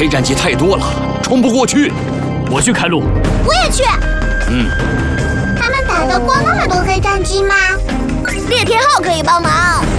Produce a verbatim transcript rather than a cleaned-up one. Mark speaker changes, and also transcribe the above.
Speaker 1: 黑战机太多了，冲不过去。
Speaker 2: 我去开路。
Speaker 3: 我也去。
Speaker 1: 嗯。
Speaker 3: 他们打得过那么多黑战机吗？猎天号可以帮忙。